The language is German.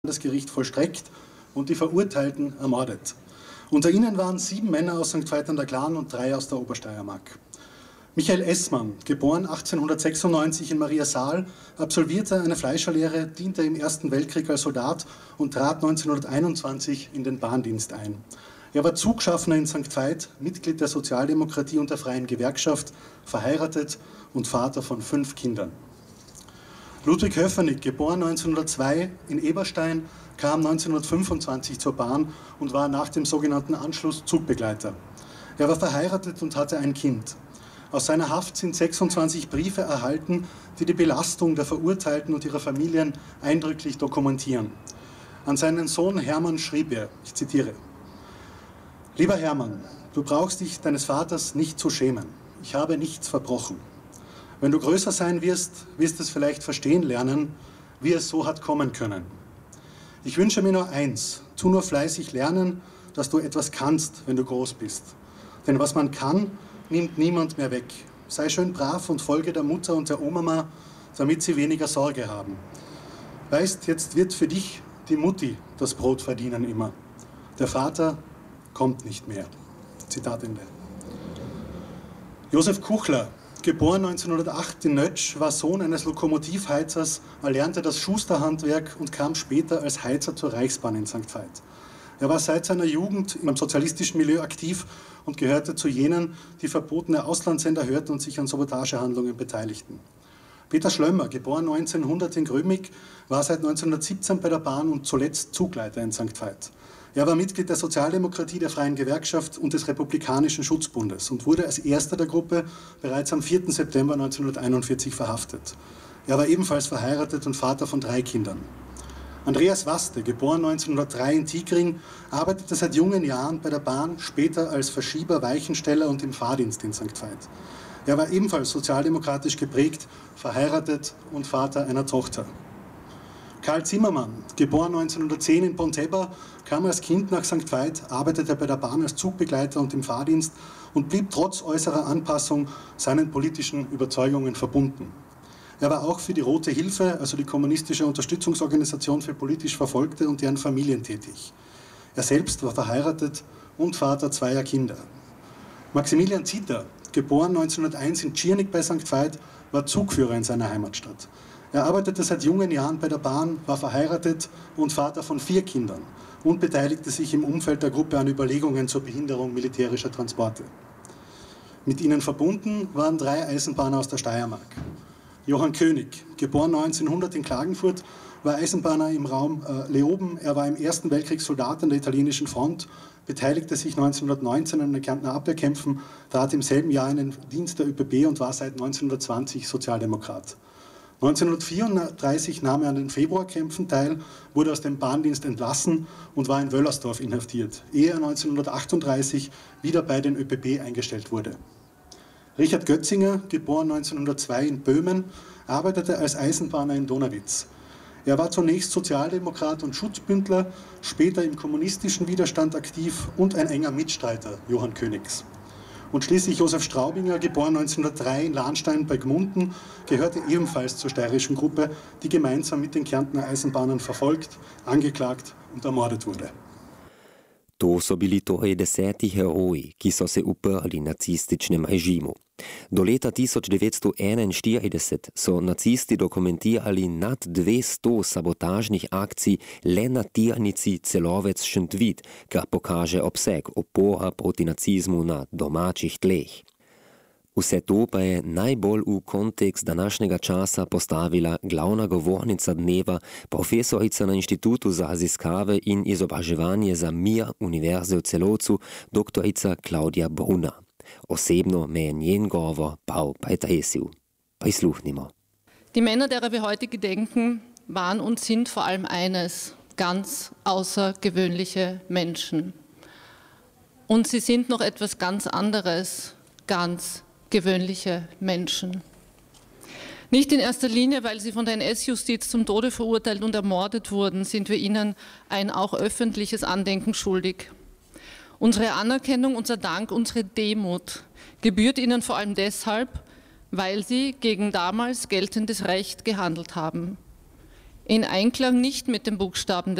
Landesgericht vollstreckt und die Verurteilten ermordet. Unter ihnen waren 7 Männer aus St. Veit an der Glan und 3 aus der Obersteiermark. Michael Essmann, geboren 1896 in Mariasaal, absolvierte eine Fleischerlehre, diente im Ersten Weltkrieg als Soldat und trat 1921 in den Bahndienst ein. Er war Zugschaffner in St. Veit, Mitglied der Sozialdemokratie und der Freien Gewerkschaft, verheiratet und Vater von 5 Kindern. Ludwig Höfernick, geboren 1902 in Eberstein, kam 1925 zur Bahn und war nach dem sogenannten Anschluss Zugbegleiter. Er war verheiratet und hatte ein Kind. Aus seiner Haft sind 26 Briefe erhalten, die die Belastung der Verurteilten und ihrer Familien eindrücklich dokumentieren. An seinen Sohn Hermann schrieb er, ich zitiere: Lieber Hermann, du brauchst dich deines Vaters nicht zu schämen. Ich habe nichts verbrochen. Wenn du größer sein wirst, wirst du es vielleicht verstehen lernen, wie es so hat kommen können. Ich wünsche mir nur eins, tu nur fleißig lernen, dass du etwas kannst, wenn du groß bist. Denn was man kann, nimmt niemand mehr weg. Sei schön brav und folge der Mutter und der Oma, damit sie weniger Sorge haben. Weißt, jetzt wird für dich die Mutti das Brot verdienen immer. Der Vater kommt nicht mehr. Zitat Ende. Josef Kuchler, geboren 1908 in Nötsch, war Sohn eines Lokomotivheizers, erlernte das Schusterhandwerk und kam später als Heizer zur Reichsbahn in St. Veit. Er war seit seiner Jugend im sozialistischen Milieu aktiv und gehörte zu jenen, die verbotene Auslandssender hörten und sich an Sabotagehandlungen beteiligten. Peter Schlömmer, geboren 1900 in Grömig, war seit 1917 bei der Bahn und zuletzt Zugleiter in St. Veit. Er war Mitglied der Sozialdemokratie, der Freien Gewerkschaft und des Republikanischen Schutzbundes und wurde als erster der Gruppe bereits am 4. September 1941 verhaftet. Er war ebenfalls verheiratet und Vater von 3 Kindern. Andreas Waste, geboren 1903 in Tigring, arbeitete seit jungen Jahren bei der Bahn, später als Verschieber, Weichensteller und im Fahrdienst in St. Veit. Er war ebenfalls sozialdemokratisch geprägt, verheiratet und Vater einer Tochter. Karl Zimmermann, geboren 1910 in Pontebba, kam als Kind nach St. Veit, arbeitete bei der Bahn als Zugbegleiter und im Fahrdienst und blieb trotz äußerer Anpassung seinen politischen Überzeugungen verbunden. Er war auch für die Rote Hilfe, also die kommunistische Unterstützungsorganisation für politisch Verfolgte und deren Familien tätig. Er selbst war verheiratet und Vater 2 Kinder. Maximilian Zitter, geboren 1901 in Tschirnik bei St. Veit, war Zugführer in seiner Heimatstadt. Er arbeitete seit jungen Jahren bei der Bahn, war verheiratet und Vater von 4 Kindern und beteiligte sich im Umfeld der Gruppe an Überlegungen zur Behinderung militärischer Transporte. Mit ihnen verbunden waren 3 Eisenbahner aus der Steiermark. Johann König, geboren 1900 in Klagenfurt, war Eisenbahner im Raum Leoben. Er war im Ersten Weltkrieg Soldat an der italienischen Front, beteiligte sich 1919 an den Kärntner Abwehrkämpfen, trat im selben Jahr in den Dienst der ÖPB und war seit 1920 Sozialdemokrat. 1934 nahm er an den Februarkämpfen teil, wurde aus dem Bahndienst entlassen und war in Wöllersdorf inhaftiert, ehe er 1938 wieder bei den ÖPB eingestellt wurde. Richard Götzinger, geboren 1902 in Böhmen, arbeitete als Eisenbahner in Donawitz. Er war zunächst Sozialdemokrat und Schutzbündler, später im kommunistischen Widerstand aktiv und ein enger Mitstreiter Johann Königs. Und schließlich Josef Straubinger, geboren 1903 in Lahnstein bei Gmunden, gehörte ebenfalls zur steirischen Gruppe, die gemeinsam mit den Kärntner Eisenbahnern verfolgt, angeklagt und ermordet wurde. To so bili torej 10 heroji, ki so se uprli nacističnem režimu. Do leta 1941 so nacisti dokumentirali nad 200 sabotažnih akcij le na tirnici Celovec-Šentvid, kar pokaže obseg upora proti nacizmu na domačih tleh. Vse to pa je najbolj v kontekst današnjega časa postavila glavna govornica dneva, profesorica na Inštitutu za raziskave in izobraževanje za mir Univerze v Celovcu, doktorica Klaudija Brunner. Osebno me je njen govor prav pretresil. Prisluhnimo. Die Männer, derer wir heute gedenken, waren und sind vor allem eines, ganz außergewöhnliche Menschen. Und sie sind noch etwas ganz anderes, ganz gewöhnliche Menschen. Nicht in erster Linie, weil sie von der NS-Justiz zum Tode verurteilt und ermordet wurden, sind wir ihnen ein auch öffentliches Andenken schuldig. Unsere Anerkennung, unser Dank, unsere Demut gebührt ihnen vor allem deshalb, weil sie gegen damals geltendes Recht gehandelt haben. in Einklang nicht mit den Buchstaben